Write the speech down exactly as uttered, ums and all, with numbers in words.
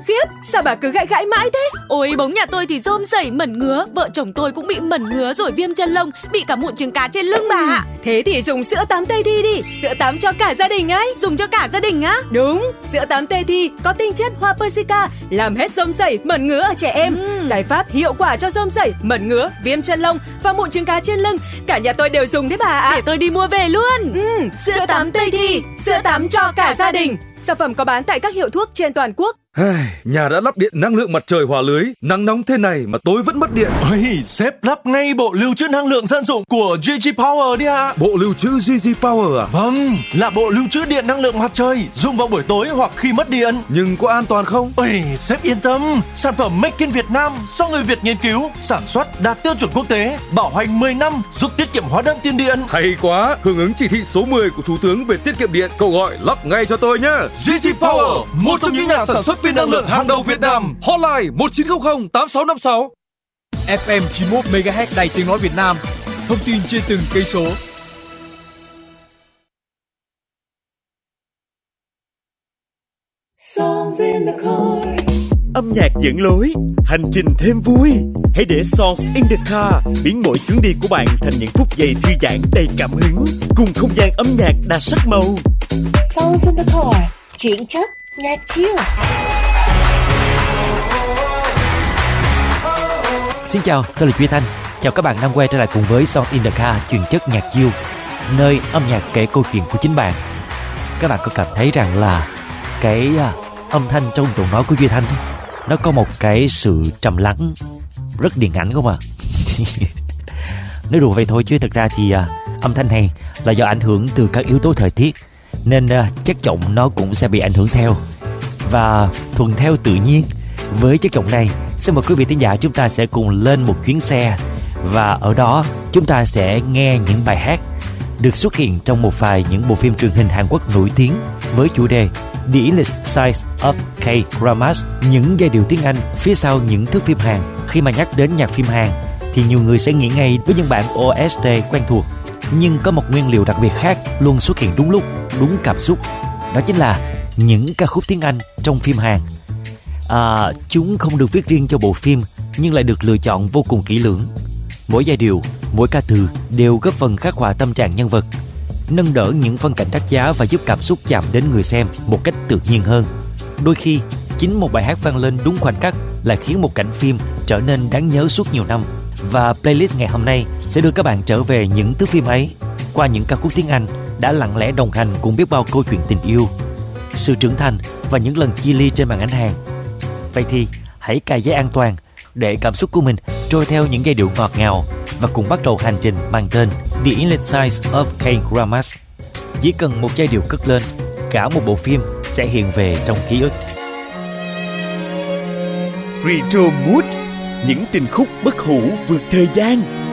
khiếp, sao bà cứ gãi gãi mãi thế? Ôi bóng nhà tôi thì rôm rẩy mẩn ngứa, vợ chồng tôi cũng bị mẩn ngứa rồi viêm chân lông, bị cả mụn trứng cá trên lưng bà ạ. Thế thì dùng sữa tắm Tây Thi đi, sữa tắm cho cả gia đình ấy. Dùng cho cả gia đình á? Đúng, sữa tắm Tây Thi có tinh chất hoa Persica, làm hết rôm rẩy, mẩn ngứa ở trẻ em. Uhm. Giải pháp hiệu quả cho rôm rẩy, mẩn ngứa, viêm chân lông và mụn trứng cá trên lưng. Cả nhà tôi đều dùng đấy bà ạ. Để tôi đi mua về luôn. Uhm, sữa tắm Tây Thi, sữa tắm cho cả gia đình. Sản phẩm có bán tại các hiệu thuốc trên toàn quốc. Nhà đã lắp điện năng lượng mặt trời hòa lưới, nắng nóng thế này mà tối vẫn mất điện. Ôi, sếp lắp ngay bộ lưu trữ năng lượng dân dụng của giê giê Power đi ạ. Bộ lưu trữ giê giê Power à? Vâng, là bộ lưu trữ điện năng lượng mặt trời, dùng vào buổi tối hoặc khi mất điện. Nhưng có an toàn không? Ôi, sếp yên tâm, sản phẩm Make in Việt Nam do người Việt nghiên cứu, sản xuất đạt tiêu chuẩn quốc tế, bảo hành mười năm, giúp tiết kiệm hóa đơn tiền điện. Hay quá, hưởng ứng chỉ thị số mười của Thủ tướng về tiết kiệm điện, cậu gọi lắp ngay cho tôi nhé. giê giê Power, một trong những nhà sản xuất pin năng lượng hàng đầu Việt Nam. Hotline một chín không không tám sáu năm sáu. ép em chín mươi mốt mê ga héc Đài Tiếng nói Việt Nam. Thông tin trên từng cây số. Songs in the car. Âm nhạc dẫn lối, hành trình thêm vui. Hãy để Songs in the car biến mỗi chuyến đi của bạn thành những phút giây thư giãn đầy cảm hứng, cùng không gian âm nhạc đa sắc màu. Songs in the car, chuyển chất, nhạc chill. Xin chào, tôi là Duy Thanh. Chào các bạn đang quay trở lại cùng với Songs in the car, chuyển chất nhạc chill, nơi âm nhạc kể câu chuyện của chính bạn. Các bạn có cảm thấy rằng là cái âm thanh trong giọng nói của Duy Thanh nó có một cái sự trầm lắng rất điện ảnh không ạ? À? Nói đùa vậy thôi chứ thực ra thì uh, âm thanh này là do ảnh hưởng từ các yếu tố thời tiết, nên uh, chất giọng nó cũng sẽ bị ảnh hưởng theo. Và thuận theo tự nhiên với chất giọng này, xin mời quý vị thính giả chúng ta sẽ cùng lên một chuyến xe, và ở đó chúng ta sẽ nghe những bài hát được xuất hiện trong một vài những bộ phim truyền hình Hàn Quốc nổi tiếng với chủ đề The Illinois of K-Dramas, những giai điệu tiếng Anh phía sau những thước phim Hàn. Khi mà nhắc đến nhạc phim Hàn thì nhiều người sẽ nghĩ ngay với những bản ô ét tê quen thuộc, nhưng có một nguyên liệu đặc biệt khác luôn xuất hiện đúng lúc, đúng cảm xúc. Đó chính là những ca khúc tiếng Anh trong phim Hàn. À, chúng không được viết riêng cho bộ phim nhưng lại được lựa chọn vô cùng kỹ lưỡng. Mỗi giai điệu, mỗi ca từ đều góp phần khắc họa tâm trạng nhân vật, nâng đỡ những phân cảnh đắt giá và giúp cảm xúc chạm đến người xem một cách tự nhiên hơn. Đôi khi, chính một bài hát vang lên đúng khoảnh khắc lại khiến một cảnh phim trở nên đáng nhớ suốt nhiều năm. Và playlist ngày hôm nay sẽ đưa các bạn trở về những thước phim ấy qua những ca khúc tiếng Anh đã lặng lẽ đồng hành cùng biết bao câu chuyện tình yêu, sự trưởng thành và những lần chia ly trên màn ảnh Hàn. Vậy thì hãy cài dây an toàn để cảm xúc của mình trôi theo những giai điệu ngọt ngào và cùng bắt đầu hành trình mang tên The Illinois of K-Dramas. Chỉ cần một giai điệu cất lên, cả một bộ phim sẽ hiện về trong ký ức. Retro Mood, những tình khúc bất hủ vượt thời gian.